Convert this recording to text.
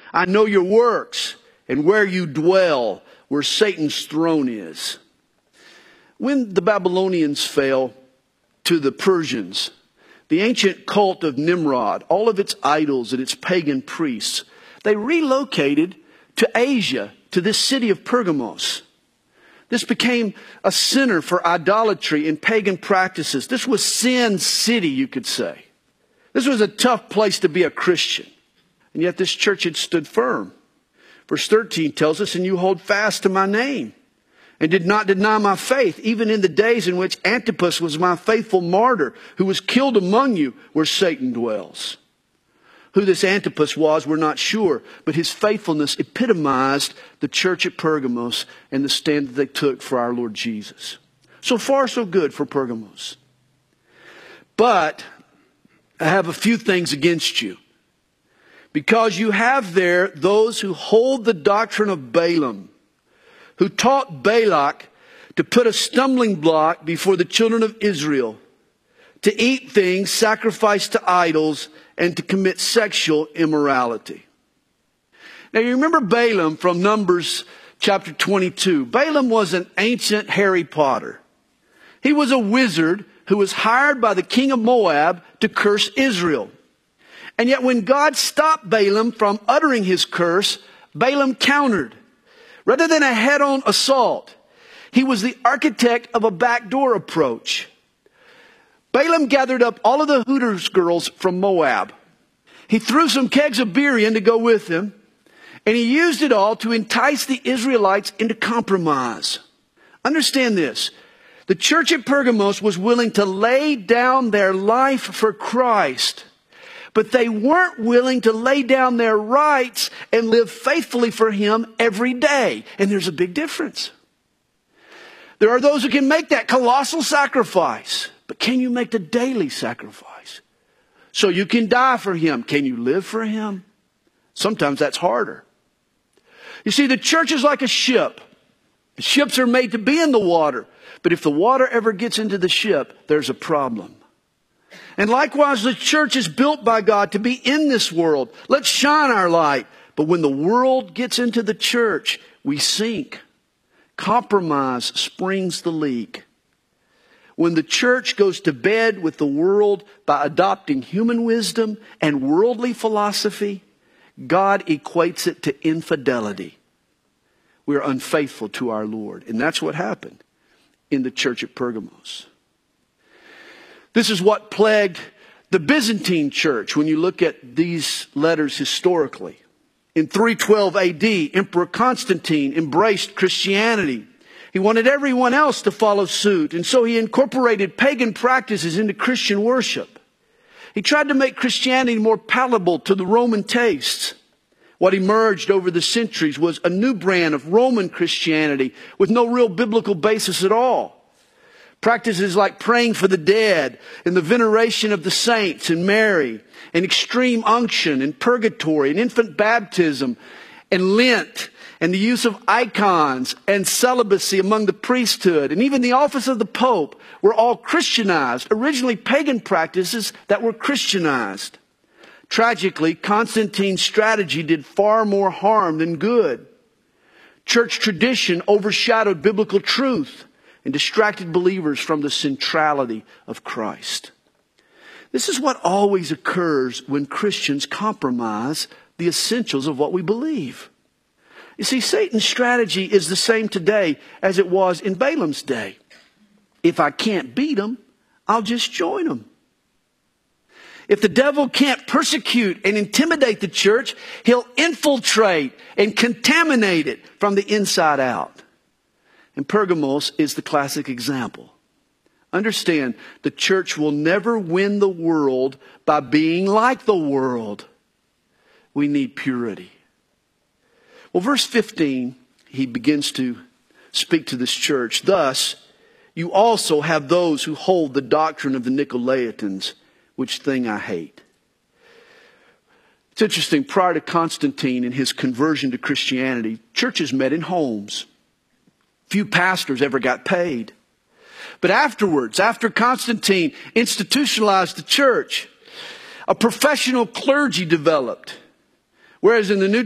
I know your works and where you dwell, where Satan's throne is. When the Babylonians fell to the Persians, the ancient cult of Nimrod, all of its idols and its pagan priests, they relocated to Asia, to this city of Pergamos. This became a center for idolatry and pagan practices. This was Sin City, you could say. This was a tough place to be a Christian. And yet this church had stood firm. Verse 13 tells us, and you hold fast to my name, and did not deny my faith, even in the days in which Antipas was my faithful martyr, who was killed among you where Satan dwells. Who this Antipas was, we're not sure, but his faithfulness epitomized the church at Pergamos and the stand that they took for our Lord Jesus. So far, so good for Pergamos. But I have a few things against you. Because you have there those who hold the doctrine of Balaam, who taught Balak to put a stumbling block before the children of Israel, to eat things sacrificed to idols, and to commit sexual immorality. Now you remember Balaam from Numbers chapter 22. Balaam was an ancient Harry Potter. He was a wizard who was hired by the king of Moab to curse Israel. And yet when God stopped Balaam from uttering his curse, Balaam countered. Rather than a head-on assault, he was the architect of a backdoor approach. Balaam gathered up all of the Hooters girls from Moab. He threw some kegs of beer in to go with him, and he used it all to entice the Israelites into compromise. Understand this. The church at Pergamos was willing to lay down their life for Christ, but they weren't willing to lay down their rights and live faithfully for Him every day. And there's a big difference. There are those who can make that colossal sacrifice. But can you make the daily sacrifice? So you can die for Him. Can you live for Him? Sometimes that's harder. You see, the church is like a ship. Ships are made to be in the water. But if the water ever gets into the ship, there's a problem. And likewise, the church is built by God to be in this world. Let's shine our light. But when the world gets into the church, we sink. Compromise springs the leak. When the church goes to bed with the world by adopting human wisdom and worldly philosophy, God equates it to infidelity. We are unfaithful to our Lord. And that's what happened in the church at Pergamos. This is what plagued the Byzantine church when you look at these letters historically. In 312 AD, Emperor Constantine embraced Christianity. He wanted everyone else to follow suit, and so he incorporated pagan practices into Christian worship. He tried to make Christianity more palatable to the Roman tastes. What emerged over the centuries was a new brand of Roman Christianity with no real biblical basis at all. Practices like praying for the dead and the veneration of the saints and Mary, and extreme unction and purgatory and infant baptism and Lent and the use of icons and celibacy among the priesthood and even the office of the Pope were all Christianized, originally pagan practices that were Christianized. Tragically, Constantine's strategy did far more harm than good. Church tradition overshadowed biblical truth and distracted believers from the centrality of Christ. This is what always occurs when Christians compromise the essentials of what we believe. You see, Satan's strategy is the same today as it was in Balaam's day. If I can't beat him, I'll just join him. If the devil can't persecute and intimidate the church, he'll infiltrate and contaminate it from the inside out. And Pergamos is the classic example. Understand, the church will never win the world by being like the world. We need purity. Well, verse 15, he begins to speak to this church. Thus, you also have those who hold the doctrine of the Nicolaitans, which thing I hate. It's interesting, prior to Constantine and his conversion to Christianity, churches met in homes. Few pastors ever got paid. But afterwards, after Constantine institutionalized the church, a professional clergy developed. Whereas in the New